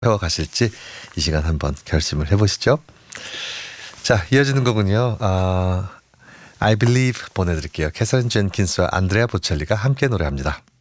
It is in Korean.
배워가실지 이 시간 한번 결심을 해보시죠. 자, 이어지는 곡은요. I Believe 보내드릴게요. 캐서린 젠킨스와 안드레아 보첼리가 함께 노래합니다.